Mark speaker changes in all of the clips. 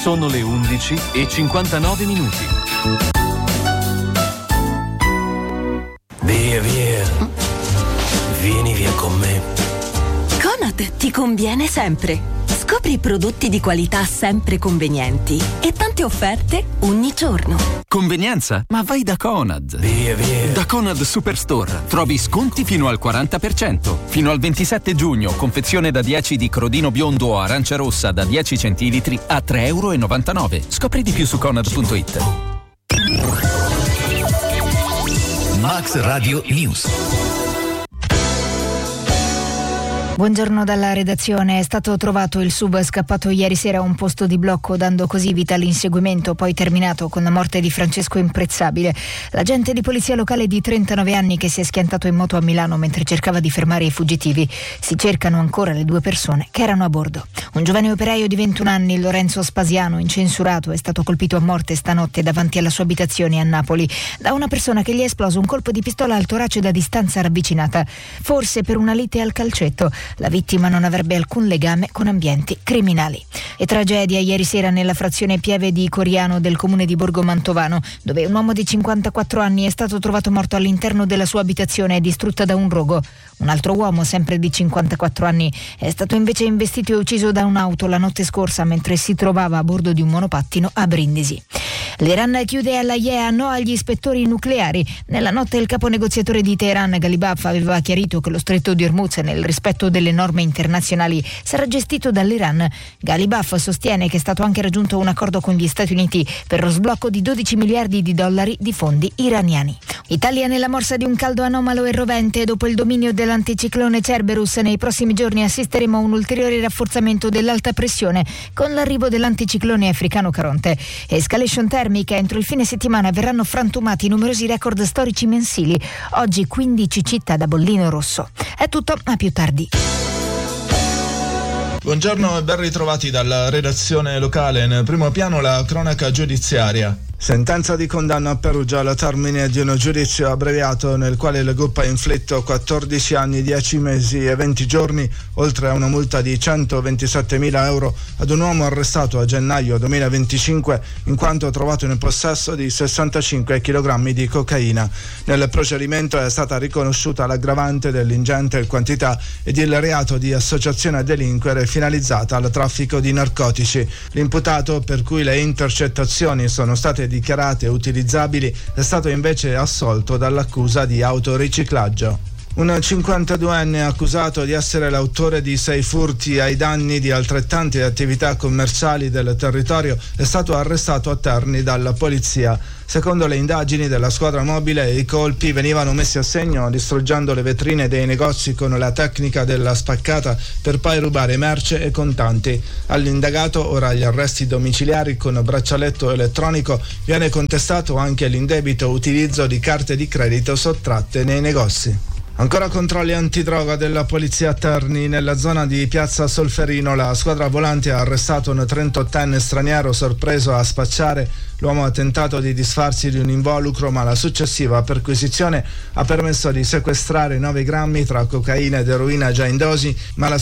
Speaker 1: Sono le 11:59 minuti.
Speaker 2: Via, vieni via con me.
Speaker 3: Conad ti conviene sempre. Scopri prodotti di qualità sempre convenienti e tante offerte ogni giorno.
Speaker 4: Convenienza? Ma vai da Conad.
Speaker 2: Via.
Speaker 4: Da Conad Superstore trovi sconti fino al 40%. Fino al 27 giugno, confezione da 10 di crodino biondo o arancia rossa da 10 centilitri a €3,99. Scopri di più su Conad.it.
Speaker 2: Max Radio News.
Speaker 5: Buongiorno dalla redazione. È stato trovato il SUV scappato ieri sera a un posto di blocco, dando così vita all'inseguimento, poi terminato con la morte di Francesco Imprezzabile, l'agente di polizia locale di 39 anni che si è schiantato in moto a Milano mentre cercava di fermare i fuggitivi. Si cercano ancora le 2 persone che erano a bordo. Un giovane operaio di 21 anni, Lorenzo Spasiano, incensurato, è stato colpito a morte stanotte davanti alla sua abitazione a Napoli da una persona che gli è esploso un colpo di pistola al torace da distanza ravvicinata, forse per una lite al calcetto. La vittima non avrebbe alcun legame con ambienti criminali. E tragedia ieri sera nella frazione Pieve di Coriano del comune di Borgo Mantovano, dove un uomo di 54 anni è stato trovato morto all'interno della sua abitazione distrutta da un rogo. Un altro uomo, sempre di 54 anni, è stato invece investito e ucciso da un'auto la notte scorsa mentre si trovava a bordo di un monopattino a Brindisi. L'Iran chiude all'AIEA no agli ispettori nucleari. Nella notte il capo negoziatore di Teheran, Ghalibaf, aveva chiarito che lo stretto di Hormuz, nel rispetto delle norme internazionali, sarà gestito dall'Iran. Ghalibaf sostiene che è stato anche raggiunto un accordo con gli Stati Uniti per lo sblocco di $12 miliardi di fondi iraniani. Italia nella morsa di un caldo anomalo e rovente. Dopo il dominio dell'anticiclone Cerberus, nei prossimi giorni assisteremo a un ulteriore rafforzamento dell'alta pressione con l'arrivo dell'anticiclone africano Caronte. Escalation termica. Entro il fine settimana verranno frantumati numerosi record storici mensili. Oggi 15 città da bollino rosso. È tutto, a più tardi.
Speaker 6: Buongiorno e ben ritrovati dalla redazione locale. Nel primo piano la cronaca giudiziaria. Sentenza di condanna a Perugia al termine di un giudizio abbreviato nel quale il GUP ha inflitto 14 anni, 10 mesi e 20 giorni, oltre a una multa di 127.000 euro ad un uomo arrestato a gennaio 2025 in quanto trovato in possesso di 65 kg di cocaina. Nel procedimento è stata riconosciuta l'aggravante dell'ingente quantità ed il reato di associazione a delinquere finalizzata al traffico di narcotici. L'imputato, per cui le intercettazioni sono state dichiarate utilizzabili, è stato invece assolto dall'accusa di autoriciclaggio. Un 52enne accusato di essere l'autore di 6 furti ai danni di altrettante attività commerciali del territorio è stato arrestato a Terni dalla polizia. Secondo le indagini della squadra mobile, i colpi venivano messi a segno distruggendo le vetrine dei negozi con la tecnica della spaccata per poi rubare merce e contanti. All'indagato, ora gli arresti domiciliari con braccialetto elettronico, viene contestato anche l'indebito utilizzo di carte di credito sottratte nei negozi. Ancora controlli antidroga della polizia a Terni. Nella zona di Piazza Solferino la squadra volante ha arrestato un 38enne straniero sorpreso a spacciare. L'uomo ha tentato di disfarsi di un involucro, ma la successiva perquisizione ha permesso di sequestrare 9 grammi tra cocaina ed eroina già in dosi,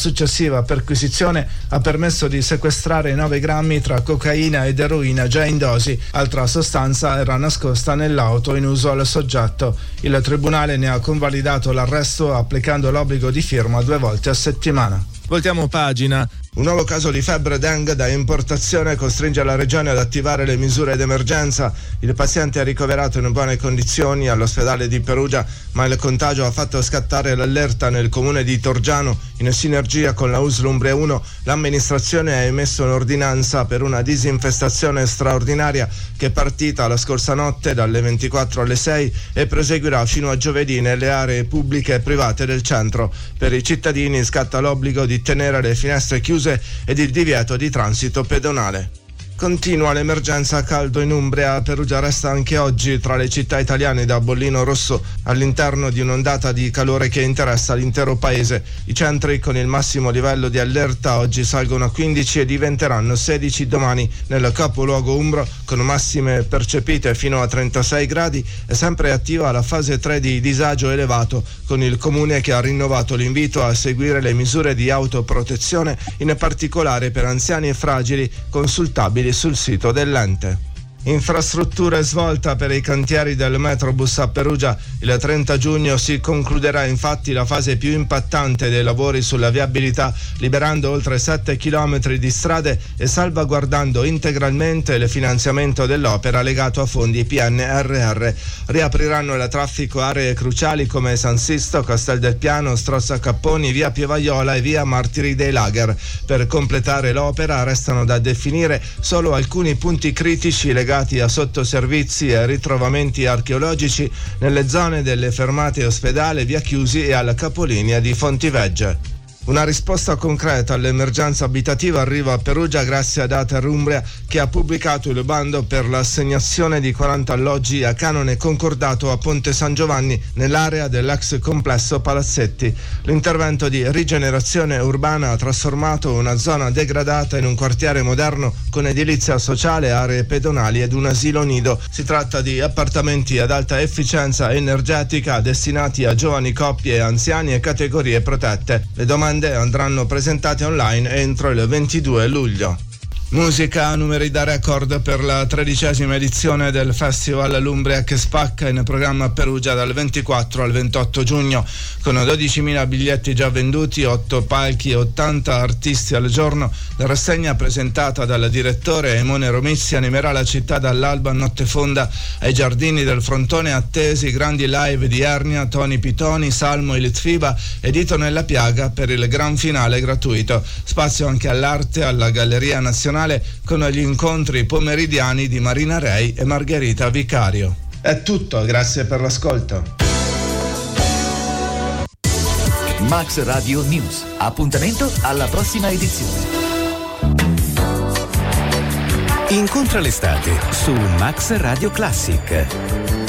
Speaker 6: Altra sostanza era nascosta nell'auto in uso al soggetto. Il tribunale ne ha convalidato l'arresto applicando l'obbligo di firma 2 volte a settimana. Voltiamo pagina. Un nuovo caso di febbre dengue da importazione costringe la regione ad attivare le misure d'emergenza. Il paziente è ricoverato in buone condizioni all'ospedale di Perugia, ma il contagio ha fatto scattare l'allerta nel comune di Torgiano. In sinergia con la USL Umbria 1, l'amministrazione ha emesso un'ordinanza per una disinfestazione straordinaria che è partita la scorsa notte dalle 24 alle 6 e proseguirà fino a giovedì nelle aree pubbliche e private del centro. Per i cittadini scatta l'obbligo di tenere le finestre chiuse ed il divieto di transito pedonale. Continua l'emergenza a caldo in Umbria. Perugia resta anche oggi tra le città italiane da bollino rosso all'interno di un'ondata di calore che interessa l'intero paese. I centri con il massimo livello di allerta oggi salgono a 15 e diventeranno 16 domani. Nel capoluogo umbro, con massime percepite fino a 36 gradi, è sempre attiva la fase 3 di disagio elevato, con il comune che ha rinnovato l'invito a seguire le misure di autoprotezione, in particolare per anziani e fragili, consultabili dettagli sul sito dell'ente. Infrastrutture svolta per i cantieri del Metrobus a Perugia. Il 30 giugno si concluderà infatti la fase più impattante dei lavori sulla viabilità, liberando oltre 7 chilometri di strade e salvaguardando integralmente il finanziamento dell'opera legato a fondi PNRR. Riapriranno il traffico aree cruciali come San Sisto, Castel del Piano, Strozza Capponi, via Pievaiola e via Martiri dei Lager. Per completare l'opera restano da definire solo alcuni punti critici legati a sottoservizi e ritrovamenti archeologici nelle zone delle fermate ospedale, via Chiusi e alla capolinea di Fontivegge. Una risposta concreta all'emergenza abitativa arriva a Perugia grazie ad Ater Umbria, che ha pubblicato il bando per l'assegnazione di 40 alloggi a canone concordato a Ponte San Giovanni nell'area dell'ex complesso Palazzetti. L'intervento di rigenerazione urbana ha trasformato una zona degradata in un quartiere moderno con edilizia sociale, aree pedonali ed un asilo nido. Si tratta di appartamenti ad alta efficienza energetica destinati a giovani coppie, anziani e categorie protette. Le domande andranno presentate online entro il 22 luglio. Musica a numeri da record per la 13ª edizione del Festival L'Umbria che spacca, in programma a Perugia dal 24 al 28 giugno. Con 12.000 biglietti già venduti, 8 palchi e 80 artisti al giorno, la rassegna presentata dal direttore Emone Romizzi animerà la città dall'alba a notte fonda. Ai giardini del Frontone attesi grandi live di Ernia, Tony Pitoni, Salmo e Litfiba e Dito nella Piaga per il gran finale gratuito. Spazio anche all'arte alla Galleria Nazionale con gli incontri pomeridiani di Marina Rei e Margherita Vicario. È tutto, grazie per l'ascolto.
Speaker 2: Max Radio News. Appuntamento alla prossima edizione.
Speaker 7: Incontra l'estate su Max Radio Classic.